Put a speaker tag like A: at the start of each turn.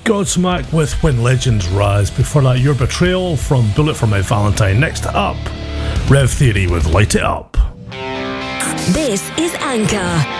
A: Godsmack with When Legends Rise. Before that, Your Betrayal from Bullet for My Valentine. Next up, Rev Theory with Light It Up.
B: This is Anchor.